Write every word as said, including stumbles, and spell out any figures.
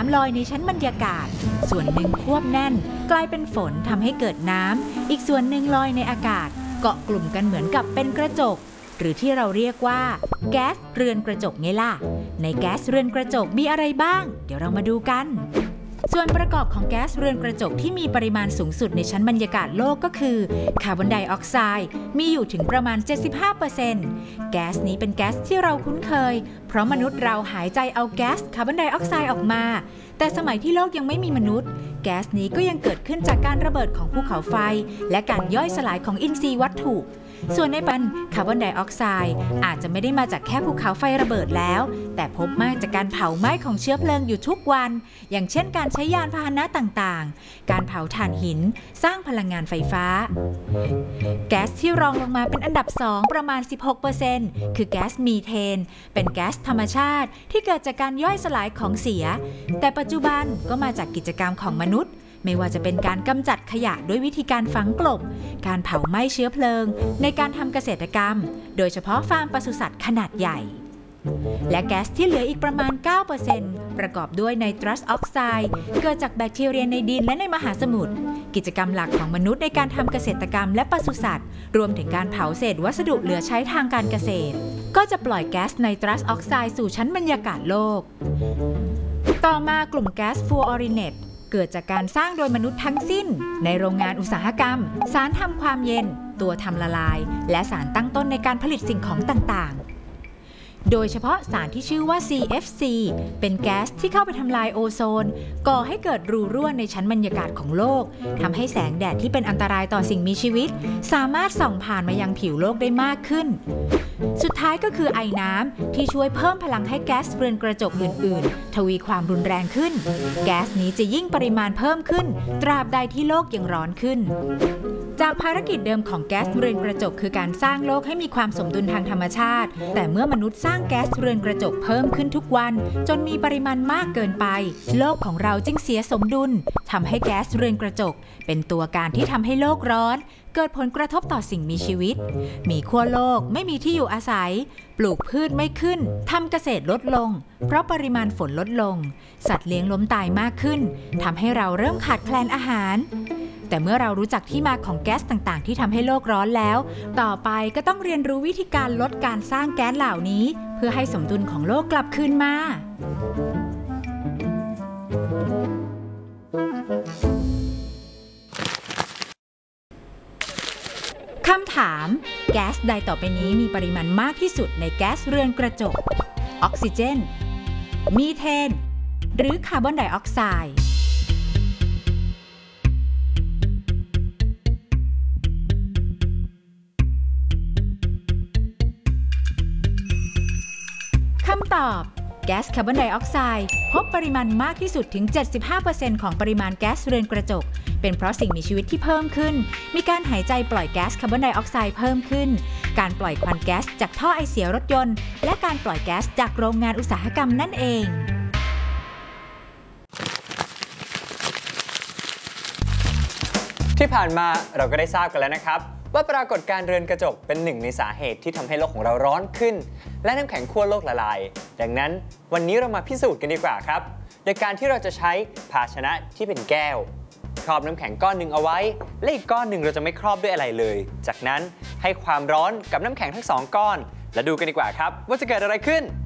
ำลอยในชั้นบรรยากาศส่วนหนึ่งควบแน่นกลายเป็นฝนทำให้เกิดน้ำอีกส่วนหนึ่งลอยในอากาศเกาะกลุ่มกันเหมือนกับเป็นกระจกหรือที่เราเรียกว่าแก๊สเรือนกระจกไงล่ะในแก๊สเรือนกระจกมีอะไรบ้างเดี๋ยวเรามาดูกันส่วนประกอบของแก๊สเรือนกระจกที่มีปริมาณสูงสุดในชั้นบรรยากาศโลกก็คือคาร์บอนไดออกไซด์มีอยู่ถึงประมาณ เจ็ดสิบห้าเปอร์เซ็นต์ แก๊สนี้เป็นแก๊สที่เราคุ้นเคยเพราะมนุษย์เราหายใจเอาแก๊สคาร์บอนไดออกไซด์ออกมาแต่สมัยที่โลกยังไม่มีมนุษย์แก๊สนี้ก็ยังเกิดขึ้นจากการระเบิดของภูเขาไฟและการย่อยสลายของอินทรีย์วัตถุส่วนในปันคาร์บอนไดออกไซด์อาจจะไม่ได้มาจากแค่ภูเขาไฟระเบิดแล้วแต่พบมากจากการเผาไหม้ของเชื้อเพลิงอยู่ทุกวันอย่างเช่นการใช้ยานพาหนะต่างๆการเผาถ่านหินสร้างพลังงานไฟฟ้าแก๊สที่รองลงมาเป็นอันดับสองประมาณ สิบหกเปอร์เซ็นต์ คือแก๊สมีเทนเป็นแก๊สธรรมชาติที่เกิดจากการย่อยสลายของเสียแต่ปัจจุบันก็มาจากกิจกรรมของมนุษย์ไม่ว่าจะเป็นการกำจัดขยะด้วยวิธีการฝังกลบการเผาไหม้เชื้อเพลิงในการทำเกษตรกรรมโดยเฉพาะฟาร์มปศุสัตว์ขนาดใหญ่และแก๊สที่เหลืออีกประมาณ เก้าเปอร์เซ็นต์ ประกอบด้วยไนตรัสออกไซด์เกิดจากแบคทีเรียในดินและในมหาสมุทรกิจกรรมหลักของมนุษย์ในการทำเกษตรกรรมและปศุสัตว์รวมถึงการเผาเศษวัสดุเหลือใช้ทางการเกษตรก็จะปล่อยแก๊สไนตรัสออกไซด์สู่ชั้นบรรยากาศโลกต่อมากลุ่มแก๊สฟลูออริเนตเกิดจากการสร้างโดยมนุษย์ทั้งสิ้นในโรงงานอุตสาหกรรมสารทำความเย็นตัวทำละลายและสารตั้งต้นในการผลิตสิ่งของต่างๆโดยเฉพาะสารที่ชื่อว่า ซี เอฟ ซี เป็นแก๊สที่เข้าไปทำลายโอโซนก่อให้เกิดรูรั่วในชั้นบรรยากาศของโลกทำให้แสงแดดที่เป็นอันตรายต่อสิ่งมีชีวิตสามารถส่องผ่านมายังผิวโลกได้มากขึ้นสุดท้ายก็คือไอน้ำที่ช่วยเพิ่มพลังให้แก๊สเรือนกระจกอื่นๆทวีความรุนแรงขึ้นแก๊สนี้จะยิ่งปริมาณเพิ่มขึ้นตราบใดที่โลกยังร้อนขึ้นจากภารกิจเดิมของแก๊สเรือนกระจกคือการสร้างโลกให้มีความสมดุลทางธรรมชาติแต่เมื่อมนุษย์สร้างแก๊สเรือนกระจกเพิ่มขึ้นทุกวันจนมีปริมาณมากเกินไปโลกของเราจึงเสียสมดุลทำให้แก๊สเรือนกระจกเป็นตัวการที่ทำให้โลกร้อนเกิดผลกระทบต่อสิ่งมีชีวิตมีขั้วโลกไม่มีที่อยู่อาศัยปลูกพืชไม่ขึ้นทำเกษตรลดลงเพราะปริมาณฝนลดลงสัตว์เลี้ยงล้มตายมากขึ้นทำให้เราเริ่มขาดแคลนอาหารแต่เมื่อเรารู้จักที่มาของแก๊สต่างๆที่ทำให้โลกร้อนแล้วต่อไปก็ต้องเรียนรู้วิธีการลดการสร้างแก๊สเหล่านี้เพื่อให้สมดุลของโลกกลับคืนมาคำถามแก๊สใดต่อไปนี้มีปริมาณมากที่สุดในแก๊สเรือนกระจกออกซิเจนมีเทนหรือคาร์บอนไดออกไซด์คำตอบแก๊สคาร์บอนไดออกไซด์พบปริมาณมากที่สุดถึง เจ็ดสิบห้าเปอร์เซ็นต์ ของปริมาณแก๊สเรือนกระจกเป็นเพราะสิ่งมีชีวิตที่เพิ่มขึ้นมีการหายใจปล่อยแก๊สคาร์บอนไดออกไซด์เพิ่มขึ้นการปล่อยควันแก๊สจากท่อไอเสียรถยนต์และการปล่อยแก๊สจากโรงงานอุตสาหกรรมนั่นเองที่ผ่านมาเราก็ได้ทราบกันแล้วนะครับว่าปรากฏการณ์เรือนกระจกเป็นหนึ่งในสาเหตุที่ทำให้โลกของเราร้อนขึ้นและน้ำแข็งขั้วโลกละลายดังนั้นวันนี้เรามาพิสูจน์กันดีกว่าครับโดยการที่เราจะใช้ภาชนะที่เป็นแก้วครอบน้ำแข็งก้อนหนึ่งเอาไว้และอีกก้อนหนึ่งเราจะไม่ครอบด้วยอะไรเลยจากนั้นให้ความร้อนกับน้ำแข็งทั้งสองก้อนและดูกันดีกว่าครับว่าจะเกิดอะไรขึ้น